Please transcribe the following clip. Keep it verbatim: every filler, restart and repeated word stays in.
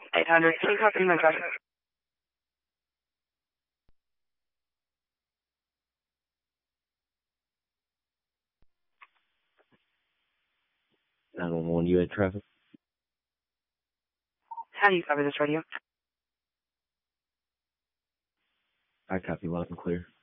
eight hundred. Can you copy my traffic? nine one one, you had traffic? How do you copy this radio? I copy loud and clear.